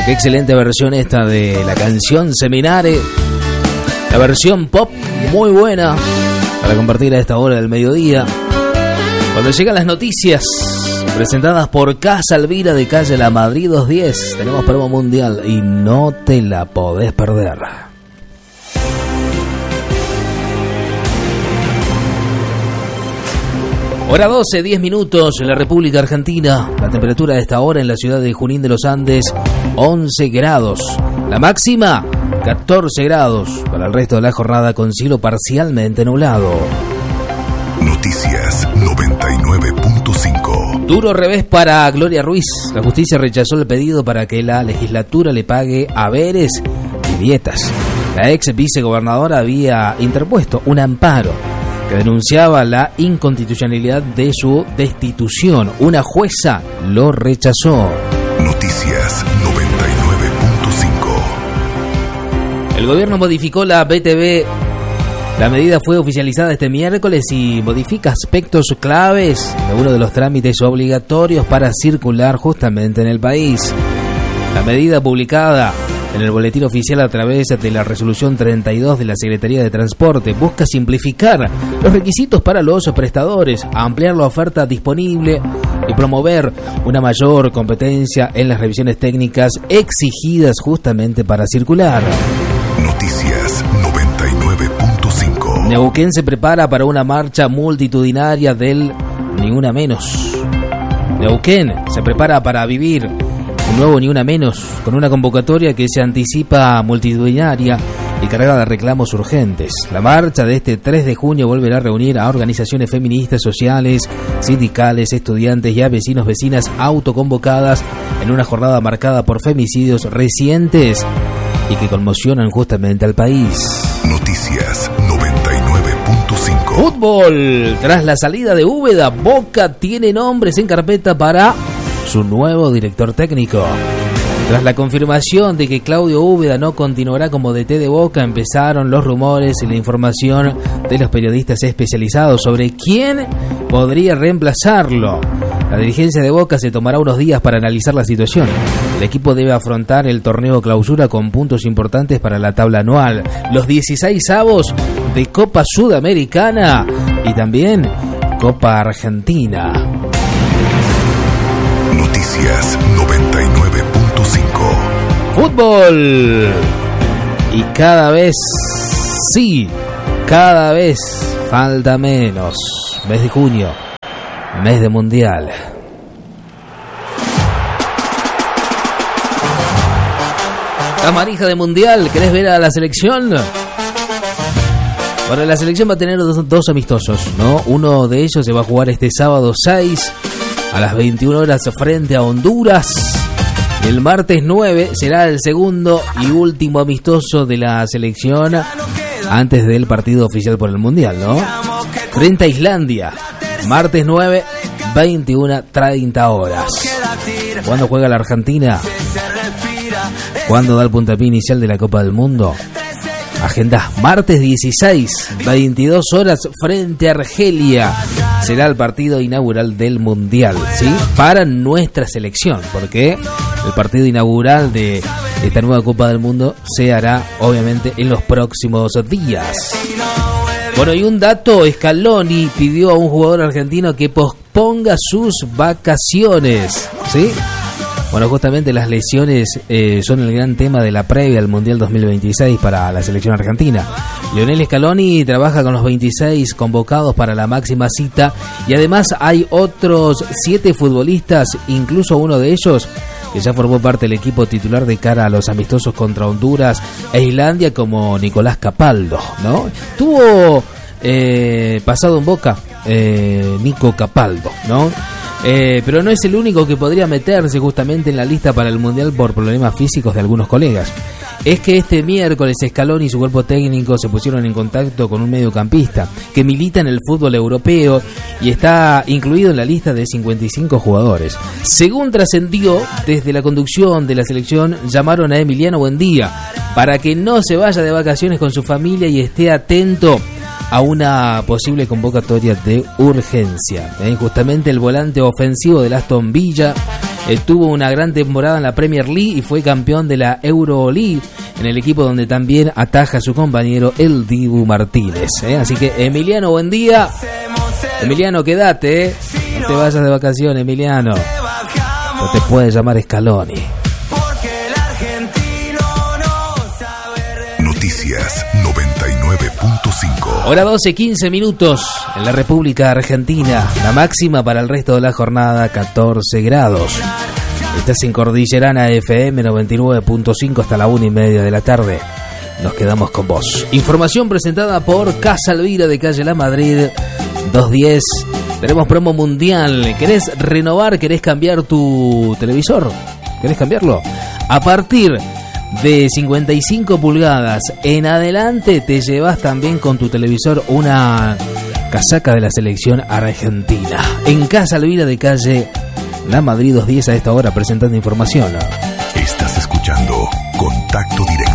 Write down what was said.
Qué excelente versión esta de la canción Seminare. La versión pop muy buena para compartir a esta hora del mediodía. Cuando llegan las noticias presentadas por Casa Elvira de calle La Madrid 210. Tenemos promo mundial y no te la podés perder. Hora 12, 10 minutos en la República Argentina. La temperatura de esta hora en la ciudad de Junín de los Andes, 11 grados. La máxima, 14 grados. Para el resto de la jornada con cielo parcialmente nublado. Noticias 99.5. Duro revés para Gloria Ruiz. La justicia rechazó el pedido para que la legislatura le pague haberes y dietas. La ex vicegobernadora había interpuesto un amparo que denunciaba la inconstitucionalidad de su destitución. Una jueza lo rechazó. Noticias 99.5. El gobierno modificó la BTV. La medida fue oficializada este miércoles y modifica aspectos claves de uno de los trámites obligatorios para circular justamente en el país. La medida publicada en el boletín oficial a través de la resolución 32 de la Secretaría de Transporte busca simplificar los requisitos para los prestadores, ampliar la oferta disponible y promover una mayor competencia en las revisiones técnicas exigidas justamente para circular. Noticias 99.5. Neuquén se prepara para una marcha multitudinaria del Ni Una Menos. Neuquén se prepara para vivir un nuevo Ni Una Menos, con una convocatoria que se anticipa multitudinaria y cargada de reclamos urgentes. La marcha de este 3 de junio volverá a reunir a organizaciones feministas, sociales, sindicales, estudiantes y a vecinos, vecinas autoconvocadas en una jornada marcada por femicidios recientes y que conmocionan justamente al país. Noticias 99.5. Fútbol. Tras la salida de Úbeda, Boca tiene nombres en carpeta para su nuevo director técnico. Tras la confirmación de que Claudio Úbeda no continuará como DT de Boca, empezaron los rumores y la información de los periodistas especializados sobre quién podría reemplazarlo. La dirigencia de Boca se tomará unos días para analizar la situación. El equipo debe afrontar el torneo clausura con puntos importantes para la tabla anual, los 16avos de Copa Sudamericana y también Copa Argentina. Noticias 99.5. Fútbol. Y cada vez falta menos. Mes de junio, mes de mundial. ¿Estás manija de mundial? ¿Querés ver a la selección? Bueno, la selección va a tener dos amistosos, ¿no? Uno de ellos se va a jugar este sábado 6 a las 21 horas frente a Honduras. El martes 9 será el segundo y último amistoso de la selección antes del partido oficial por el Mundial, ¿no? Frente a Islandia. Martes 9, 21:30 horas. ¿Cuándo juega la Argentina? ¿Cuándo da el puntapié inicial de la Copa del Mundo? Agenda, martes 16, 22 horas frente a Argelia. Será el partido inaugural del Mundial, ¿sí? Para nuestra selección, porque el partido inaugural de esta nueva Copa del Mundo se hará, obviamente, en los próximos días. Bueno, y un dato, Scaloni pidió a un jugador argentino que posponga sus vacaciones, ¿sí? Bueno, justamente las lesiones son el gran tema de la previa al Mundial 2026 para la selección argentina. Lionel Scaloni trabaja con los 26 convocados para la máxima cita y además hay otros 7 futbolistas, incluso uno de ellos que ya formó parte del equipo titular de cara a los amistosos contra Honduras e Islandia, como Nicolás Capaldo, ¿no? Tuvo pasado en Boca Nico Capaldo, ¿no? Pero no es el único que podría meterse justamente en la lista para el Mundial por problemas físicos de algunos colegas. Es que este miércoles Scaloni y su cuerpo técnico se pusieron en contacto con un mediocampista que milita en el fútbol europeo y está incluido en la lista de 55 jugadores. Según trascendió, desde la conducción de la selección llamaron a Emiliano Buendía para que no se vaya de vacaciones con su familia y esté atento a una posible convocatoria de urgencia. Justamente el volante ofensivo del Aston Villa tuvo una gran temporada en la Premier League y fue campeón de la Euroleague, en el equipo donde también ataja a su compañero el Dibu Martínez. Así que Emiliano, buen día. Emiliano, quédate. No te vayas de vacaciones, Emiliano. No te puedes llamar Scaloni. Noticias 99.5. Hora 12, 15 minutos en la República Argentina. La máxima para el resto de la jornada, 14 grados. Estás en Cordillerana FM 99.5 hasta la 1:30 de la tarde. Nos quedamos con vos. Información presentada por Casa Elvira de Calle La Madrid 210. Tenemos promo mundial. ¿Querés renovar? ¿Querés cambiar tu televisor? ¿Querés cambiarlo? A partir de 55 pulgadas en adelante te llevas también con tu televisor una casaca de la selección argentina. En Casa Elvira de Calle La Madrid 210 a esta hora presentando información. Estás escuchando Contacto Directo.